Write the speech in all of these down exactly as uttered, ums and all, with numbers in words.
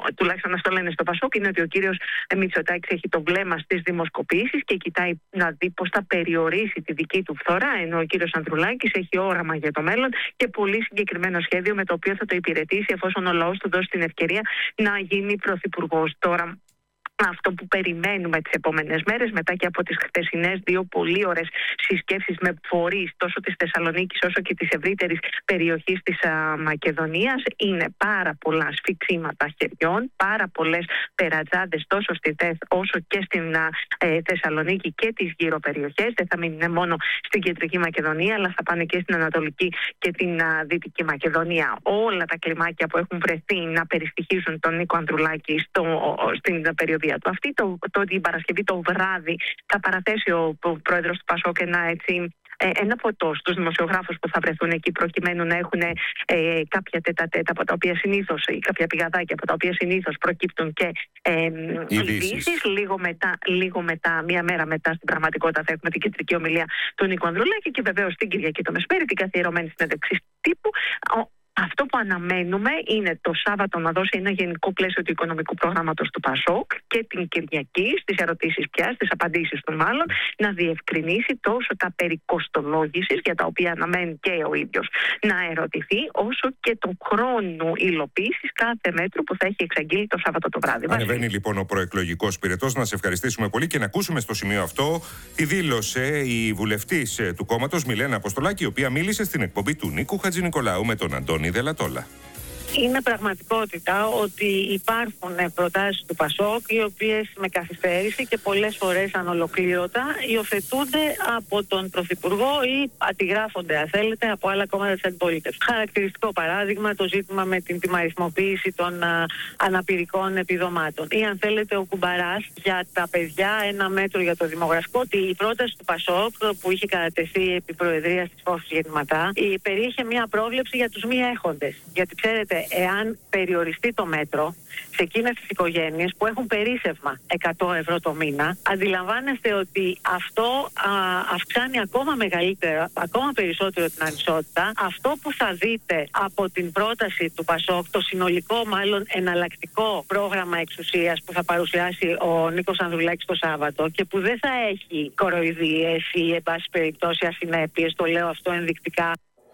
τουλάχιστον αυτό λένε στο Πασόκ, είναι ότι ο κύριος Μητσοτάκης έχει το βλέμμα στις δημοσκοπήσεις και κοιτάει να δει πώς θα περιορίσει τη δική του φθορά, ενώ ο κύριος Ανδρουλάκης έχει όραμα για το μέλλον και πολύ συγκεκριμένο σχέδιο με το οποίο θα το υπηρετήσει εφόσον ο λαός του δώσει την ευκαιρία να γίνει πρωθυπουργός. Τώρα, αυτό που περιμένουμε τις επόμενες μέρες, μετά και από τις χθεσινές δύο πολύ ωραίες συσκέψεις με φορείς τόσο της Θεσσαλονίκης όσο και της ευρύτερης περιοχής της α, Μακεδονίας, είναι πάρα πολλά σφιξίματα χεριών, πάρα πολλές περατζάδες τόσο στη ΤΕΘ όσο και στην α, ε, Θεσσαλονίκη και τις γύρω περιοχές. Δεν θα μείνουν μόνο στην Κεντρική Μακεδονία, αλλά θα πάνε και στην Ανατολική και την α, Δυτική Μακεδονία. Όλα τα κλιμάκια που έχουν βρεθεί να περιστοιχίζουν τον Νίκο Ανδρουλάκη στο, στην περιοδία του αυτή, το, το, την Παρασκευή το βράδυ θα παραθέσει ο, ο πρόεδρος του Πασόκ ένα, έτσι, ε, ένα φωτό στους δημοσιογράφους που θα βρεθούν εκεί προκειμένου να έχουν ε, κάποια τέτα-τέτα από τα οποία συνήθως ή κάποια πηγαδάκια από τα οποία συνήθως προκύπτουν και ε, ειδήσεις. Λίγο μετά, λίγο μετά, μία μέρα μετά στην πραγματικότητα θα έχουμε την κεντρική ομιλία του Νίκου Ανδρουλάκη και βεβαίως την Κυριακή το μεσημέρι την καθιερωμένη συνέντευξη τύπου. Αυτό που αναμένουμε είναι το Σάββατο να δώσει ένα γενικό πλαίσιο του οικονομικού προγράμματος του Πασόκ και την Κυριακή στις ερωτήσεις πια, στις απαντήσεις των μάλλον, να διευκρινίσει τόσο τα περί κοστολόγησης για τα οποία αναμένει και ο ίδιος να ερωτηθεί, όσο και το χρόνο υλοποίησης κάθε μέτρου που θα έχει εξαγγείλει το Σάββατο το βράδυ. Ανεβαίνει λοιπόν ο προεκλογικός πυρετός. Να σε ευχαριστήσουμε πολύ και να ακούσουμε στο σημείο αυτό τι δήλωσε η βουλευτής του κόμματος Μιλένα Αποστολάκη, η οποία μίλησε στην εκπομπή του Νίκου Χατζηνικολάου με τον Αντώνη Δελατόλα. Είναι πραγματικότητα ότι υπάρχουν προτάσεις του Πασόκ οι οποίες με καθυστέρηση και πολλές φορές ανολοκλήρωτα υιοθετούνται από τον Πρωθυπουργό ή αντιγράφονται, αν θέλετε, από άλλα κόμματα της αντιπολίτευσης. Χαρακτηριστικό παράδειγμα το ζήτημα με την τιμαριθμοποίηση των α, αναπηρικών επιδομάτων. Ή αν θέλετε ο Κουμπαράς για τα παιδιά, ένα μέτρο για το δημογραφικό. Ότι η πρόταση του Πασόκ που είχε κατατεθεί επί προεδρίας της Φόφης Γεννηματά περιείχε μια πρόβλεψη για τους μη έχοντες. Γιατί ξέρετε, εάν περιοριστεί το μέτρο σε εκείνες τις οικογένειες που έχουν περίσσευμα εκατό ευρώ το μήνα, αντιλαμβάνεστε ότι αυτό α, αυξάνει ακόμα μεγαλύτερα, ακόμα περισσότερο την ανισότητα. Αυτό που θα δείτε από την πρόταση του Πασόκ, το συνολικό μάλλον εναλλακτικό πρόγραμμα εξουσίας που θα παρουσιάσει ο Νίκος Ανδρουλάκης το Σάββατο και που δεν θα έχει κοροϊδίες ή εν πάση περιπτώσει ασυνέπειες, το λέω αυτό ενδεικτικά.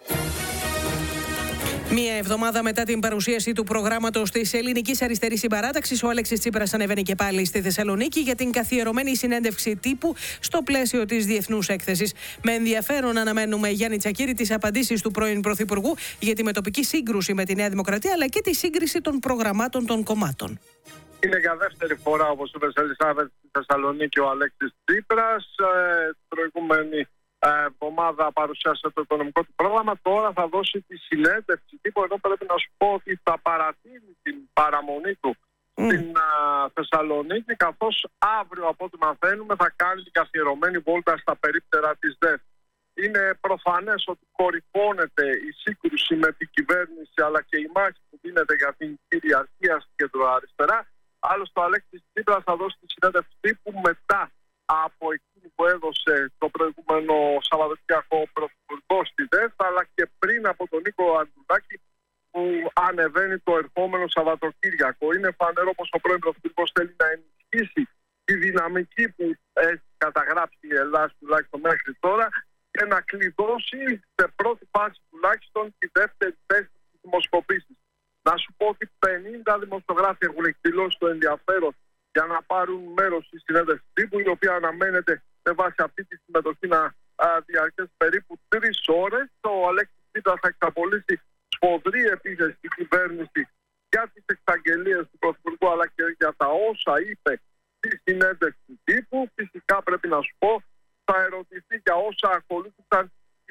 Μία εβδομάδα μετά την παρουσίαση του προγράμματος της Ελληνικής Αριστερής Συμπαράταξης, ο Αλέξης Τσίπρας ανεβαίνει και πάλι στη Θεσσαλονίκη για την καθιερωμένη συνέντευξη τύπου στο πλαίσιο της Διεθνούς Έκθεσης. Με ενδιαφέρον αναμένουμε, Γιάννη Τσακίρη, τις απαντήσεις του πρώην Πρωθυπουργού για τη μετοπική σύγκρουση με τη Νέα Δημοκρατία, αλλά και τη σύγκριση των προγραμμάτων των κομμάτων. Είναι για δεύτερη φορά, όπως είπε σε Ελισάβετ, στη Θεσσαλονίκη ο Αλέξης Τσίπρας. Ε, προηγούμενη εβδομάδα παρουσιάσε το οικονομικό του πρόγραμμα. Τώρα θα δώσει τη συνέντευξη τύπου. Εδώ πρέπει να σου πω ότι θα παρατείνει την παραμονή του mm. στην α, Θεσσαλονίκη, καθώς αύριο, από ό,τι μαθαίνουμε, θα κάνει την καθιερωμένη βόλτα στα περίπτερα της ΔΕΘ. Είναι προφανές ότι κορυφώνεται η σύγκρουση με την κυβέρνηση, αλλά και η μάχη που δίνεται για την κυριαρχία στην κεντροαριστερά. Άλλωστε, ο Αλέξης Τσίπρας θα δώσει τη συνέντευξη τύπου μετά από εκείνη που έδωσε το προηγούμενο Σαββατοκύριακο πρωθυπουργό στη ΔΕΘ, αλλά και πριν από τον Νίκο Ανδρουλάκη που ανεβαίνει το ερχόμενο Σαββατοκύριακο. Είναι φανερό πως ο πρώην πρωθυπουργός θέλει να ενισχύσει τη δυναμική που έχει καταγράψει η Ελλάδα τουλάχιστον μέχρι τώρα και να κλειδώσει σε πρώτη φάση τουλάχιστον τη δεύτερη θέση της δημοσκοπήσης. Να σου πω ότι πενήντα δημοσιογράφοι έχουν εκδηλώσει το ενδιαφέρον για να πάρουν μέρος στη συνέντευξη τύπου, η οποία αναμένεται με βάση αυτή τη συμμετοχή να διαρκέσει περίπου τρεις ώρες. Ο Αλέξης Τσίπρας θα εξαπολύσει σφοδρή επίθεση στην κυβέρνηση για τις εξαγγελίες του Πρωθυπουργού, αλλά και για τα όσα είπε στη συνέντευξη τύπου. Φυσικά πρέπει να σου πω, θα ερωτηθεί για όσα ακολούθησαν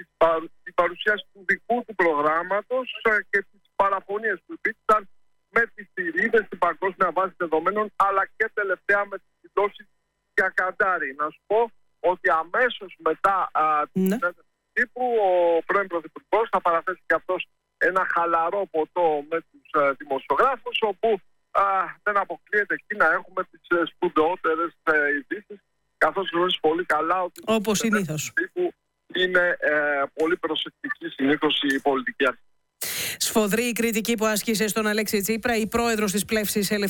την παρουσίαση του δικού του προγράμματος και τις παραφωνίες που υπήρξαν με τις θηρίδες στην παγκόσμια βάση δεδομένων, αλλά και τελευταία με τις δηλώσεις για Καντάρι. Να σου πω ότι αμέσως μετά α, την ναι. συνέντευξη τύπου ο πρώην Πρωθυπουργός θα παραθέσει και αυτός ένα χαλαρό ποτό με τους α, δημοσιογράφους, όπου α, δεν αποκλείεται εκεί να έχουμε τις α, σπουδαιότερες α, ειδήσεις, καθώς γνωρίζεις πολύ καλά ότι όπως συνήθως είναι ε, πολύ προσεκτική συνήθως η πολιτική αρχή. Σφοδρή η κριτική που άσκησε στον Αλέξη Τσίπρα η πρόεδρος της Πλεύσης